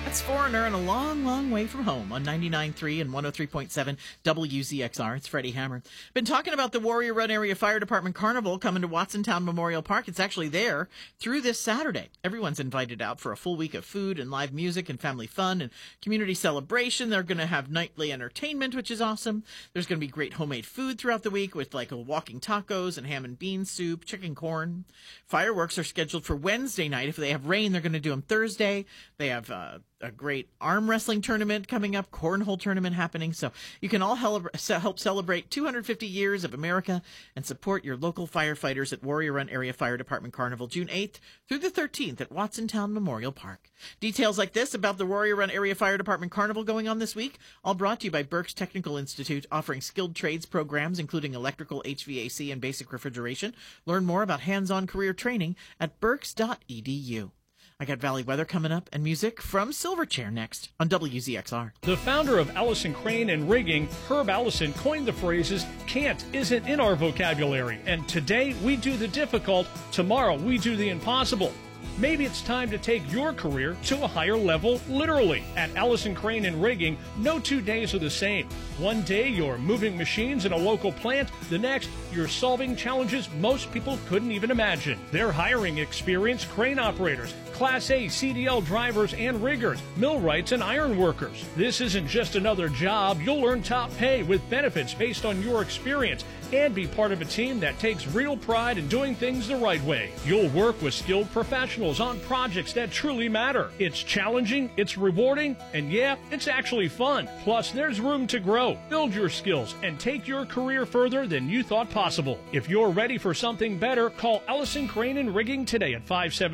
That's Foreigner and a long, long way from home on 99.3 and 103.7 WZXR. It's Freddie Hammer. Been talking about the Warrior Run Area Fire Department Carnival coming to Watsontown Memorial Park. It's actually there through this Saturday. Everyone's invited out for a full week of food and live music and family fun and community celebration. They're going to have nightly entertainment, which is awesome. There's going to be great homemade food throughout the week with like walking tacos and ham and bean soup, chicken corn. Fireworks are scheduled for Wednesday night. If they have rain, they're going to do them Thursday. They have a great arm wrestling tournament coming up, cornhole tournament happening. So you can all help celebrate 250 years of America and support your local firefighters at Warrior Run Area Fire Department Carnival, June 8th through the 13th at Watsontown Memorial Park. Details like this about the Warrior Run Area Fire Department Carnival going on this week, all brought to you by Berks Technical Institute, offering skilled trades programs including electrical, HVAC, and basic refrigeration. Learn more about hands-on career training at berks.edu. I got Valley weather coming up and music from Silverchair next on WZXR. The founder of Allison Crane and Rigging, Herb Allison, coined the phrases, "can't isn't in our vocabulary," and today we do the difficult, tomorrow we do the impossible. Maybe it's time to take your career to a higher level, literally. At Allison Crane and Rigging, no 2 days are the same. One day you're moving machines in a local plant, the next you're solving challenges most people couldn't even imagine. They're hiring experienced crane operators, Class A CDL drivers and riggers, millwrights and iron workers. This isn't just another job. You'll earn top pay with benefits based on your experience and be part of a team that takes real pride in doing things the right way. You'll work with skilled professionals on projects that truly matter. It's challenging, it's rewarding, and yeah, it's actually fun. Plus, there's room to grow, build your skills, and take your career further than you thought possible. If you're ready for something better, call Allison Crane and Rigging today at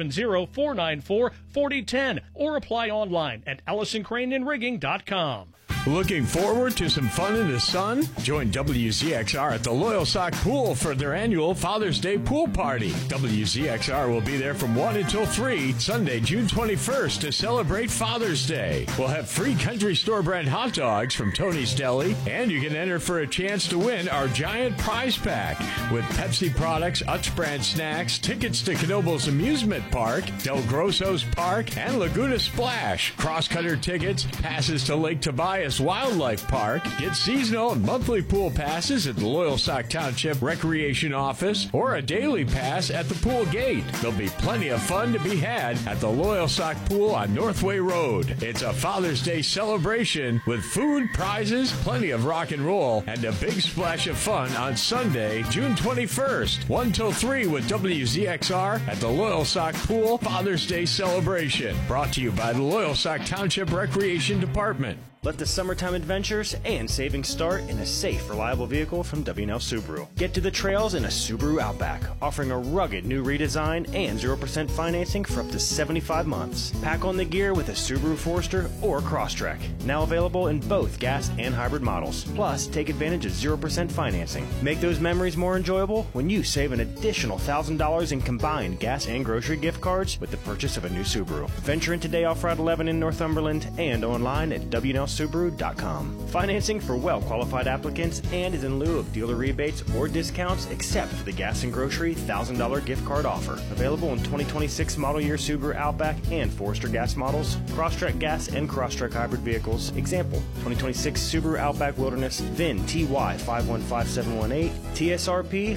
570-494-4010 or apply online at AllisonCraneandRigging.com. Looking forward to some fun in the sun? Join WZXR at the Loyal Sock Pool for their annual Father's Day pool party. WZXR will be there from 1 until 3, Sunday, June 21st, to celebrate Father's Day. We'll have free country store brand hot dogs from Tony's Deli, and you can enter for a chance to win our giant prize pack with Pepsi products, Utz brand snacks, tickets to Knoebels Amusement Park, Del Grosso's Park, and Laguna Splash, cross-cutter tickets, passes to Lake Tobias Wildlife Park. Get seasonal and monthly pool passes at the Loyalsock Township Recreation Office or a daily pass at the pool gate. There'll be plenty of fun to be had at the Loyalsock Pool on Northway Road. It's a Father's Day celebration with food, prizes, plenty of rock and roll, and a big splash of fun on Sunday, June 21st, 1 till 3 with WZXR at the Loyalsock Pool Father's Day celebration. Brought to you by the Loyalsock Township Recreation Department. Let the summertime adventures and savings start in a safe, reliable vehicle from W&L Subaru. Get to the trails in a Subaru Outback, offering a rugged new redesign and 0% financing for up to 75 months. Pack on the gear with a Subaru Forester or Crosstrek, now available in both gas and hybrid models. Plus, take advantage of 0% financing. Make those memories more enjoyable when you save an additional $1,000 in combined gas and grocery gift cards with the purchase of a new Subaru. Venture in today off Route 11 in Northumberland and online at WNLSubaru.com. Financing for well-qualified applicants and is in lieu of dealer rebates or discounts except for the gas and grocery $1,000 gift card offer. Available in 2026 model year Subaru Outback and Forester gas models, Crosstrek gas and Crosstrek hybrid vehicles. Example, 2026 Subaru Outback Wilderness, VIN TY 515718, TSRP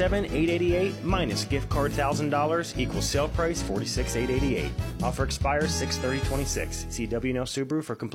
47888 minus gift card $1,000 equals sale price $46,888. Offer expires 6/30/26. See WNL Subaru for complete